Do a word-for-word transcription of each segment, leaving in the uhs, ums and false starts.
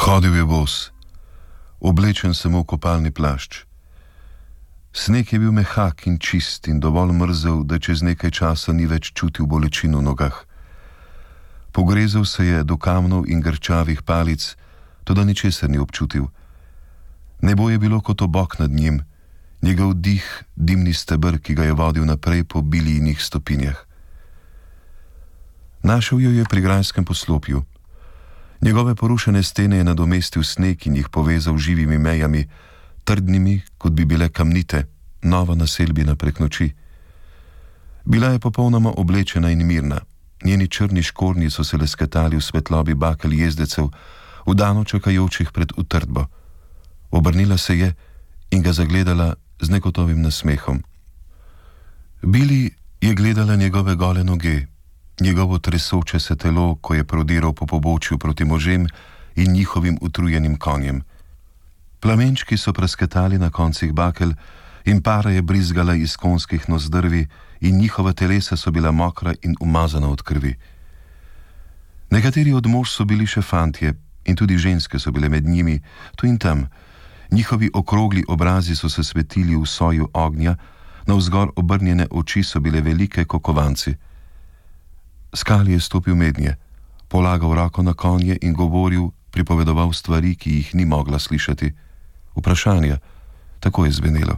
Hodil je bos, oblečen samo v kopalni plašč. Sneg je bil mehak in čist in dovolj mrzel, da čez nekaj časa ni več čutil bolečin v nogah. Pogrezel se je do kamnov in grčavih palic, toda ničesar ni občutil. Nebo je bilo kot obok nad njim, njegov dih, dimni steber, ki ga je vodil naprej po bilijnih stopinjah. Našel jo je pri grajskem poslopju. Njegove porušene stene je nadomestil sneg in jih povezal živimi mejami, trdnimi, kot bi bile kamnite, nova naselbina prek noči. Bila je popolnoma oblečena in mirna, njeni črni škornji so se lesketali v svetlobi bakel jezdecev, vdano čakajočih pred utrdbo. Obrnila se je in ga zagledala z negotovim nasmehom. Billy je gledala njegove gole noge, njegovo tresoče se telo, ko je prodiral po pobočju proti možem in njihovim utrujenim konjem. Plamenčki so prasketali na koncih bakel in para je brizgala iz konskih nozdrvi in njihova telesa so bila mokra in umazana od krvi. Nekateri od mož so bili še fantje in tudi ženske so bile med njimi, tu in tam. Njihovi okrogli obrazi so se svetili v soju ognja, navzgor obrnjene oči so bile velike kokovanci. Skali je stopil mednje, polagal roko na konje in govoril, pripovedoval stvari, ki jih ni mogla slišati. Vprašanja, tako je zvenelo.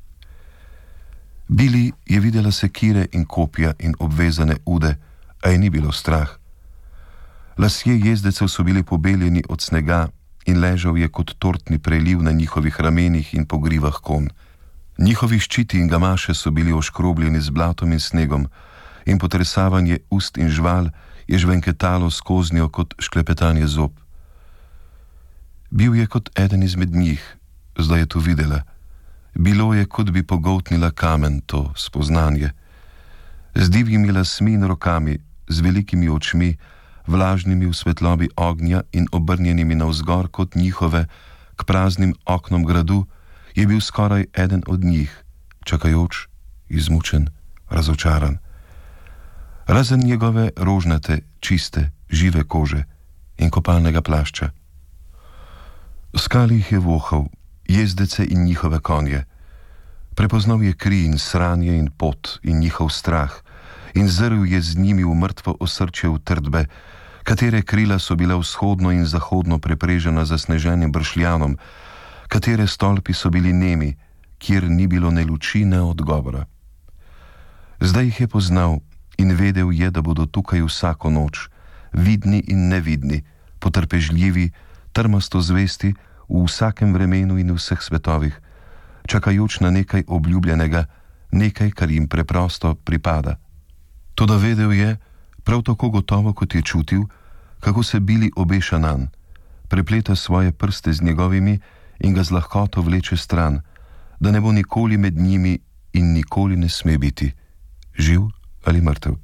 Billy je videla sekire in kopja in obvezane ude, a je ni bilo strah. Lasje jezdecev so bili pobeljeni od snega in ležal je kot tortni preliv na njihovih ramenih in pogrivah konj. Njihovi ščiti in gamaše so bili oškrobljeni z blatom in snegom in potresavanje ust in žval je žvenketalo skoznjo kot šklepetanje zob. Bil je kot eden izmed njih, zdaj je to videla. Bilo je, kot bi pogoltnila kamen, to spoznanje. Z divjimi lasmi in rokami, z velikimi očmi, vlažnimi v svetlobi ognja in obrnjenimi navzgor kot njihove k praznim oknom gradu, je bil skoraj eden od njih, čakajoč, izmučen, razočaran. Razen njegove rožnate, čiste, žive kože in kopalnega plašča. Skali jih je vohal, jezdece in njihove konje. Prepoznal je kri in sranje in pot in njihov strah in zrl je z njimi v mrtvo osrčje utrdbe, katere krila so bila vzhodno in zahodno preprežena zasneženim bršljanom, katere stolpi so bili nemi, kjer ni bilo ne luči, ne odgovora. Zdaj jih je poznal in vedel je, da bodo tukaj vsako noč, vidni in nevidni, potrpežljivi, trmasto zvesti v vsakem vremenu in vseh svetovih, čakajoč na nekaj obljubljenega, nekaj, kar jim preprosto pripada. Toda vedel je, prav tako gotovo, kot je čutil, kako se Billy obeša nanj, prepleta svoje prste z njegovimi in ga z lahkoto vleče stran, da ne bo nikoli med njimi in nikoli ne sme biti, živ ali mrtev.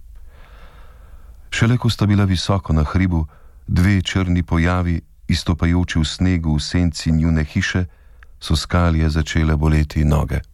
Šele ko sta bila visoko na hribu, dve črni pojavi, izstopajoči v snegu v senci njune hiše, so Skalije začele boleti noge.